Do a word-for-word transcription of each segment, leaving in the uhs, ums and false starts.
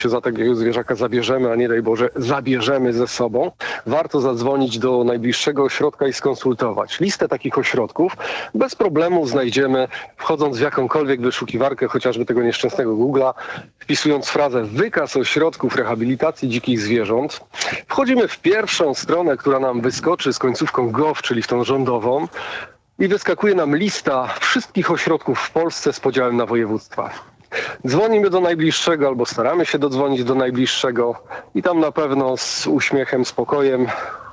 się za takiego zwierzaka zabierzemy, a nie daj Boże zabierzemy ze sobą, warto zadzwonić do najbliższego ośrodka i skonsultować. Listę takich ośrodków bez problemu znajdziemy, wchodząc w jakąkolwiek wyszukiwarkę, chociażby tego nieszczęsnego Google'a, wpisując frazę wykaz ośrodków rehabilitacji dzikich zwierząt. Wchodzimy w pierwszą stronę, która nam wyskoczy z końcówką gov, czyli w tą rządową, i wyskakuje nam lista wszystkich ośrodków w Polsce z podziałem na województwa. Dzwonimy do najbliższego albo staramy się dodzwonić do najbliższego i tam na pewno z uśmiechem, spokojem,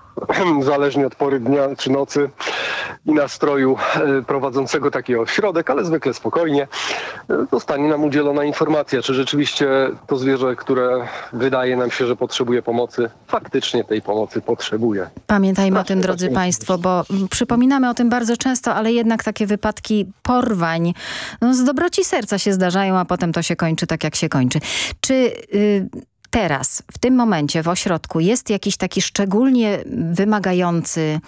zależnie od pory dnia czy nocy i nastroju prowadzącego taki ośrodek, ale zwykle spokojnie, zostanie nam udzielona informacja, czy rzeczywiście to zwierzę, które wydaje nam się, że potrzebuje pomocy, faktycznie tej pomocy potrzebuje. Pamiętajmy o tym, drodzy Państwo, bo przypominamy o tym bardzo często, ale jednak takie wypadki porwań no, z dobroci serca się zdarzają, a potem to się kończy tak, jak się kończy. Czy... Yy... Teraz, w tym momencie w ośrodku jest jakiś taki szczególnie wymagający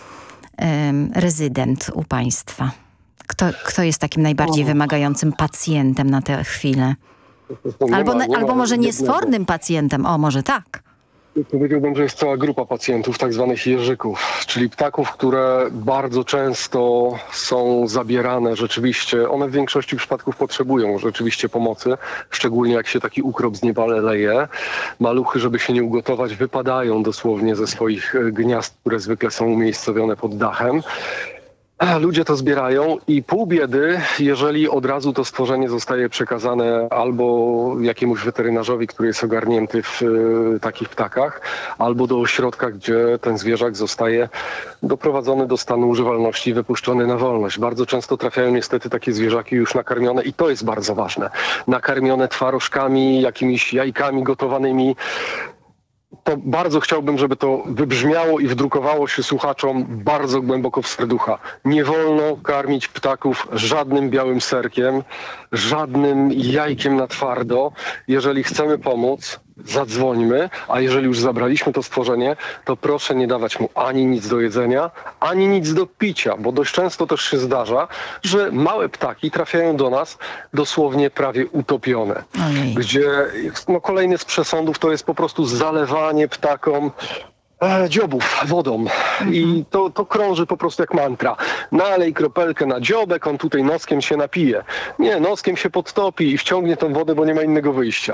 um, rezydent u Państwa? Kto, kto jest takim najbardziej wymagającym pacjentem na tę chwilę? Albo, ma, albo może jednego. niesfornym pacjentem, o może tak. Powiedziałbym, że jest cała grupa pacjentów, tak zwanych jeżyków, czyli ptaków, które bardzo często są zabierane rzeczywiście. One w większości przypadków potrzebują rzeczywiście pomocy, szczególnie jak się taki ukrop z nieba leje. Maluchy, żeby się nie ugotować, wypadają dosłownie ze swoich gniazd, które zwykle są umiejscowione pod dachem. Ludzie to zbierają i pół biedy, jeżeli od razu to stworzenie zostaje przekazane albo jakiemuś weterynarzowi, który jest ogarnięty w y, takich ptakach, albo do ośrodka, gdzie ten zwierzak zostaje doprowadzony do stanu używalności i wypuszczony na wolność. Bardzo często trafiają niestety takie zwierzaki już nakarmione i to jest bardzo ważne. Nakarmione twarożkami, jakimiś jajkami gotowanymi. To bardzo chciałbym, żeby to wybrzmiało i wdrukowało się słuchaczom bardzo głęboko w serducha. Nie wolno karmić ptaków żadnym białym serkiem, żadnym jajkiem na twardo. Jeżeli chcemy pomóc, zadzwońmy, a jeżeli już zabraliśmy to stworzenie, to proszę nie dawać mu ani nic do jedzenia, ani nic do picia, bo dość często też się zdarza, że małe ptaki trafiają do nas dosłownie prawie utopione. Ojej. Gdzie no, kolejny z przesądów to jest po prostu zalewanie ptakom e, dziobów wodą. Mhm. I to, to krąży po prostu jak mantra. Nalej kropelkę na dziobek, on tutaj noskiem się napije. Nie, noskiem się podtopi i wciągnie tą wodę, bo nie ma innego wyjścia.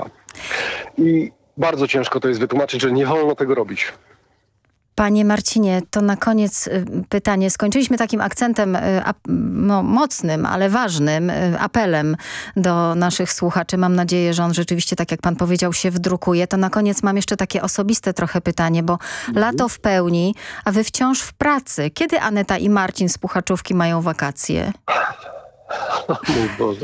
I bardzo ciężko to jest wytłumaczyć, że nie wolno tego robić. Panie Marcinie, to na koniec pytanie. Skończyliśmy takim akcentem no, mocnym, ale ważnym apelem do naszych słuchaczy. Mam nadzieję, że on rzeczywiście, tak jak pan powiedział, się wdrukuje. To na koniec mam jeszcze takie osobiste trochę pytanie, bo mhm. lato w pełni, a wy wciąż w pracy. Kiedy Aneta i Marcin z Puchaczówki mają wakacje? O mój Boże.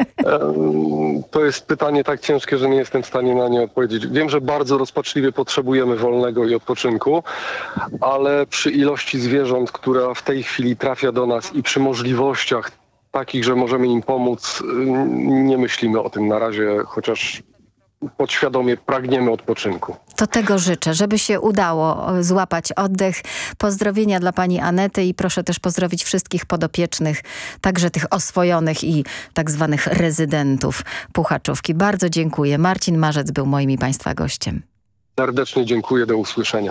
To jest pytanie tak ciężkie, że nie jestem w stanie na nie odpowiedzieć. Wiem, że bardzo rozpaczliwie potrzebujemy wolnego i odpoczynku, ale przy ilości zwierząt, która w tej chwili trafia do nas i przy możliwościach takich, że możemy im pomóc, nie myślimy o tym na razie, chociaż podświadomie pragniemy odpoczynku. To tego życzę, żeby się udało złapać oddech. Pozdrowienia dla pani Anety i proszę też pozdrowić wszystkich podopiecznych, także tych oswojonych i tak zwanych rezydentów Puchaczówki. Bardzo dziękuję. Marcin Marzec był moim i państwa gościem. Serdecznie dziękuję, do usłyszenia.